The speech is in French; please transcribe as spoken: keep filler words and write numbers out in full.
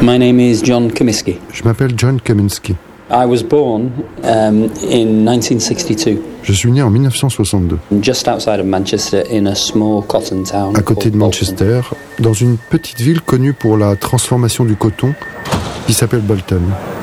My name is John Comiskey. Je m'appelle John Comiskey. I was born um, in nineteen sixty-two. Je suis né en mille neuf cent soixante-deux. Just outside of Manchester, in a small cotton town. À côté de Manchester, dans une petite ville connue pour la transformation du coton, qui s'appelle Bolton.